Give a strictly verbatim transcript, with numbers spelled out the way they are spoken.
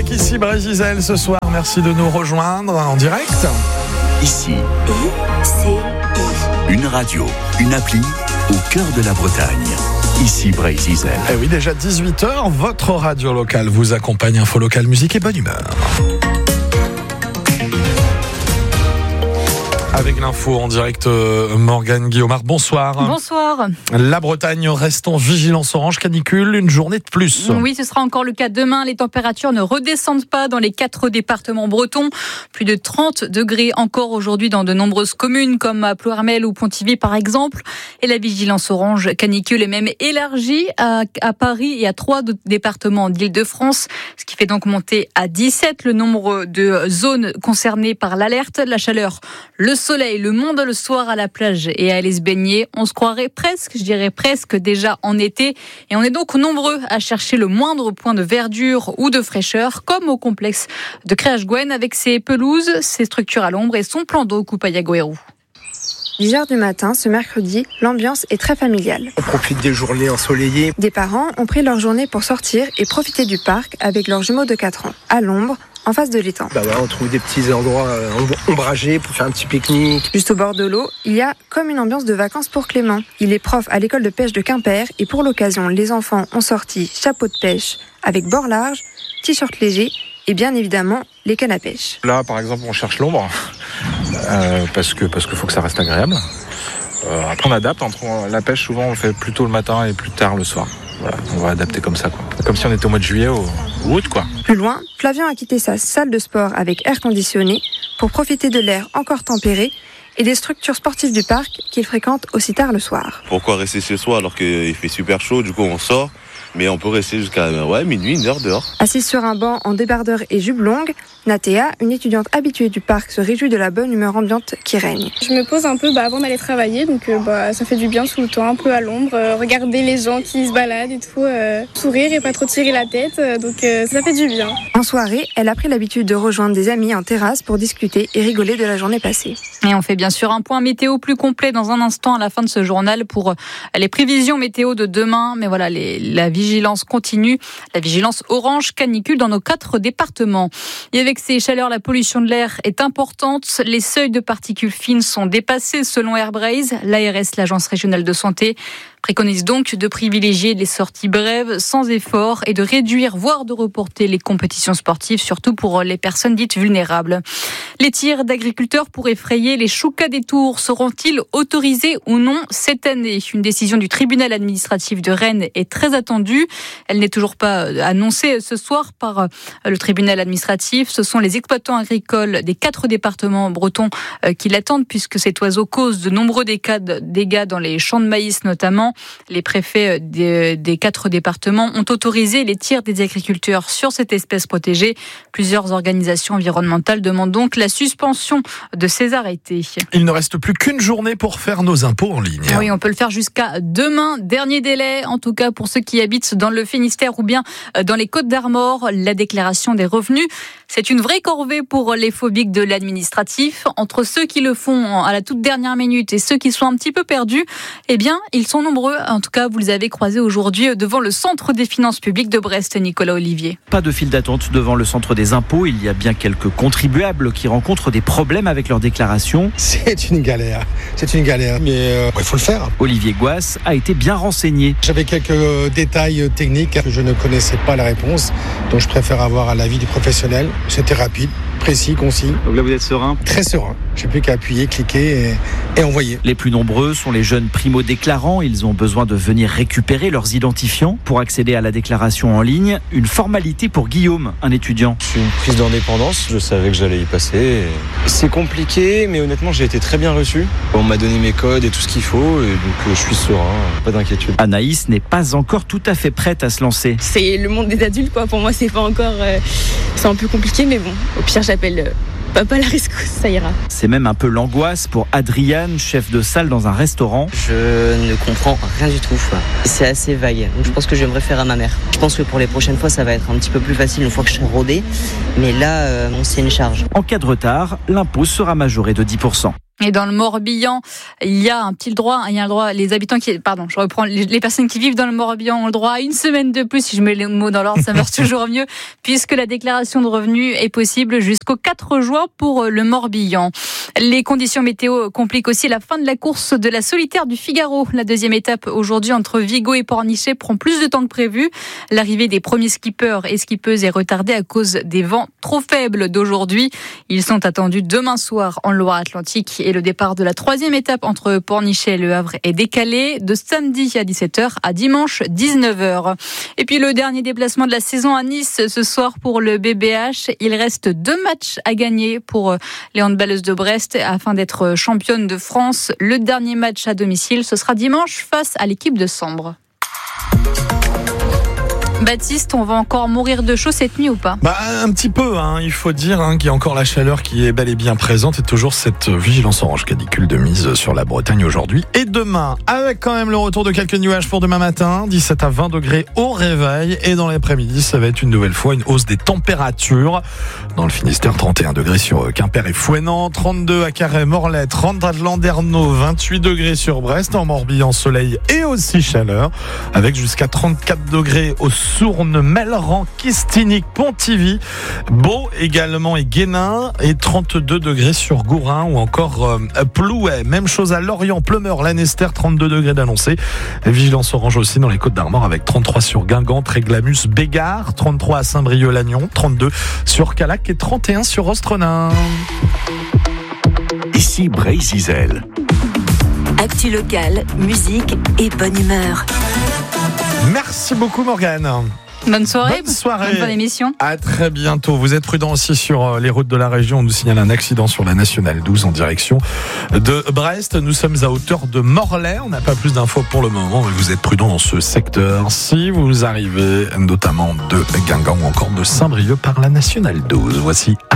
avec ici Brésil ce soir. Merci de nous rejoindre en direct. Ici, une radio, une appli au cœur de la Bretagne. Ici Brésil. Et oui, déjà dix-huit heures, votre radio locale vous accompagne. Info locale, musique et bonne humeur. Avec l'info en direct, Morgane Guillaumard, bonsoir. Bonsoir. La Bretagne reste en vigilance orange canicule, une journée de plus. Oui, ce sera encore le cas demain. Les températures ne redescendent pas dans les quatre départements bretons. Plus de trente degrés encore aujourd'hui dans de nombreuses communes comme à Ploërmel ou Pontivy par exemple. Et la vigilance orange canicule est même élargie à, à Paris et à trois départements d'Île-de-France, ce qui fait donc monter à dix-sept le nombre de zones concernées par l'alerte. La chaleur, le soleil, le monde le soir à la plage et à aller se baigner. On se croirait presque, je dirais presque déjà en été. Et on est donc nombreux à chercher le moindre point de verdure ou de fraîcheur, comme au complexe de Créache-Gouenne avec ses pelouses, ses structures à l'ombre et son plan d'eau Coupaya-Goérou. dix heures du matin, ce mercredi, l'ambiance est très familiale. On profite des journées ensoleillées. Des parents ont pris leur journée pour sortir et profiter du parc avec leurs jumeaux de quatre ans, à l'ombre, en face de l'étang. Bah ouais, on trouve des petits endroits ombragés pour faire un petit pique-nique. Juste au bord de l'eau, il y a comme une ambiance de vacances pour Clément. Il est prof à l'école de pêche de Quimper et pour l'occasion, les enfants ont sorti chapeau de pêche avec bord large, t-shirt léger et bien évidemment les cannes à pêche. Là, par exemple, on cherche l'ombre euh, parce que parce qu'il faut que ça reste agréable. Euh, après, on adapte. Entre la pêche, souvent, on le fait plus tôt le matin et plus tard le soir. Voilà, on va adapter comme ça, quoi. Comme si on était au mois de juillet ou août, quoi. Plus loin, Flavien a quitté sa salle de sport avec air conditionné pour profiter de l'air encore tempéré et des structures sportives du parc qu'il fréquente aussi tard le soir. Pourquoi rester chez soi alors qu'il fait super chaud? Du coup, on sort, mais on peut rester jusqu'à ouais, minuit, une heure dehors. Assise sur un banc en débardeur et jupe longue, Nathéa, une étudiante habituée du parc, se réjouit de la bonne humeur ambiante qui règne. Je me pose un peu bah, avant d'aller travailler, donc euh, bah, ça fait du bien sous le toit, un peu à l'ombre, euh, regarder les gens qui se baladent et tout, euh, sourire et pas trop tirer la tête, euh, donc euh, ça fait du bien. En soirée, elle a pris l'habitude de rejoindre des amis en terrasse pour discuter et rigoler de la journée passée. Et on fait bien sûr un point météo plus complet dans un instant à la fin de ce journal pour les prévisions météo de demain. Mais voilà, les, la vigilance continue, la vigilance orange canicule dans nos quatre départements. Et avec ces chaleurs, la pollution de l'air est importante. Les seuils de particules fines sont dépassés selon Airbraze. L'A R S, l'Agence régionale de santé, préconise donc de privilégier les sorties brèves sans effort et de réduire, voire de reporter les compétitions sportives, surtout pour les personnes dites vulnérables. Les tirs d'agriculteurs pour effrayer les choucas des tours seront-ils autorisés ou non cette année? Une décision du tribunal administratif de Rennes est très attendue. Elle n'est toujours pas annoncée ce soir par le tribunal administratif. Ce sont les exploitants agricoles des quatre départements bretons qui l'attendent puisque cet oiseau cause de nombreux dégâts dans les champs de maïs notamment. Les préfets des, des quatre départements ont autorisé les tirs des agriculteurs sur cette espèce protégée. Plusieurs organisations environnementales demandent donc la suspension de ces arrêtés. Il ne reste plus qu'une journée pour faire nos impôts en ligne. Oui, on peut le faire jusqu'à demain. Dernier délai, en tout cas pour ceux qui habitent dans le Finistère ou bien dans les Côtes-d'Armor. La déclaration des revenus, c'est une vraie corvée pour les phobiques de l'administratif. Entre ceux qui le font à la toute dernière minute et ceux qui sont un petit peu perdus, eh bien, ils sont nombreux. En tout cas, vous les avez croisés aujourd'hui devant le Centre des finances publiques de Brest, Nicolas Olivier. Pas de file d'attente devant le Centre des impôts. Il y a bien quelques contribuables qui rencontrent des problèmes avec leur déclaration. C'est une galère, c'est une galère, mais euh, il faut le faire. Olivier Gouas a été bien renseigné. J'avais quelques euh, détails techniques que je ne connaissais pas la réponse, donc je préfère avoir l'avis du professionnel. C'était rapide, précis, concis. Donc là, vous êtes serein? Très serein. Je n'ai plus qu'à appuyer, cliquer et, et envoyer. Les plus nombreux sont les jeunes primo-déclarants. Ils ont besoin de venir récupérer leurs identifiants pour accéder à la déclaration en ligne. Une formalité pour Guillaume, un étudiant. Je suis une prise d'indépendance, je savais que j'allais y passer. Et... C'est compliqué, mais honnêtement, j'ai été très bien reçu. On m'a donné mes codes et tout ce qu'il faut, et donc je suis serein, pas d'inquiétude. Anaïs n'est pas encore tout à fait prête à se lancer. C'est le monde des adultes, quoi. Pour moi, c'est pas encore... Euh, c'est un peu compliqué, mais bon, au pire, j'appelle... Euh... Papa la rescousse, ça ira. C'est même un peu l'angoisse pour Adriane, chef de salle dans un restaurant. Je ne comprends rien du tout. C'est assez vague. Donc je pense que je vais me référer à ma mère. Je pense que pour les prochaines fois, ça va être un petit peu plus facile une fois que je serai rodé. Mais là, euh, c'est une charge. En cas de retard, l'impôt sera majoré de dix pour cent. Et dans le Morbihan, il y a un petit droit, il y a un droit, les habitants qui, pardon, je reprends, les, les personnes qui vivent dans le Morbihan ont le droit à une semaine de plus, si je mets les mots dans l'ordre, ça marche toujours mieux, puisque la déclaration de revenus est possible jusqu'au quatre juin pour le Morbihan. Les conditions météo compliquent aussi la fin de la course de la solitaire du Figaro. La deuxième étape aujourd'hui entre Vigo et Pornichet prend plus de temps que prévu. L'arrivée des premiers skippers et skippeuses est retardée à cause des vents trop faibles d'aujourd'hui. Ils sont attendus demain soir en Loire-Atlantique. Et le départ de la troisième étape entre Pornichet et Le Havre est décalé de samedi à dix-sept heures à dimanche dix-neuf heures. Et puis le dernier déplacement de la saison à Nice ce soir pour le B B H. Il reste deux matchs à gagner pour les handballeuses de Brest afin d'être championne de France. Le dernier match à domicile, ce sera dimanche face à l'équipe de Sambre. Baptiste, on va encore mourir de chaud cette nuit ou pas ? Bah un petit peu, hein, il faut dire hein, qu'il y a encore la chaleur qui est bel et bien présente et toujours cette vigilance orange canicule de mise sur la Bretagne aujourd'hui et demain, avec quand même le retour de quelques nuages pour demain matin, dix-sept à vingt degrés au réveil et dans l'après-midi, ça va être une nouvelle fois une hausse des températures. Dans le Finistère, trente et un degrés sur Quimper et Fouesnant, trente-deux à Carhaix, Morlaix, trente à Landerneau, vingt-huit degrés sur Brest, en Morbihan, soleil et aussi chaleur, avec jusqu'à trente-quatre degrés au Sournes, Melleran, Kistinic, Pontivy, Beau également et Guénin et trente-deux degrés sur Gourin ou encore euh, Plouay. Même chose à Lorient, Pleumeur, Lanester, trente-deux degrés d'annoncé. Vigilance orange aussi dans les Côtes d'Armor avec trente-trois sur Guingamp, Tréglamus, Bégard, trente-trois à Saint-Brieuc-Lannion, trente-deux sur Calac et trente et un sur Ostrenin. Ici Bray-Zizel. Actu locale, musique et bonne humeur. Merci beaucoup Morgane. Bonne soirée. Bonne soirée. Bonne fin d'émission. À très bientôt. Vous êtes prudents aussi sur les routes de la région. On nous signale un accident sur la nationale douze en direction de Brest. Nous sommes à hauteur de Morlaix. On n'a pas plus d'infos pour le moment, mais vous êtes prudents dans ce secteur. Si vous arrivez notamment de Guingamp ou encore de Saint-Brieuc par la nationale douze. Voici